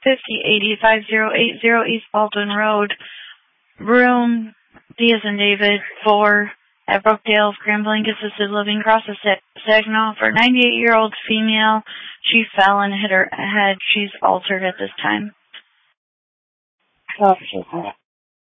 5080-5080 East Baldwin Road, room D as in David 4 at Brookdale, Scrambling Assisted Living, across the Saginaw, for a 98-year-old female. She fell and hit her head. She's altered at this time. Okay.